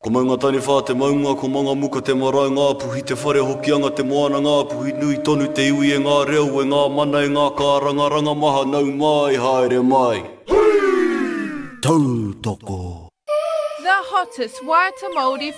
Ko maunga tani wha te maunga, ko manga muka te marae ngā puhi, te whare hokianga te moana ngā puhi, nui tonu te iwi e ngā reo, e ngā mana e ngā kāranga, ranga maha nau mai, haere mai. Tautoko. The hottest Waiata Māori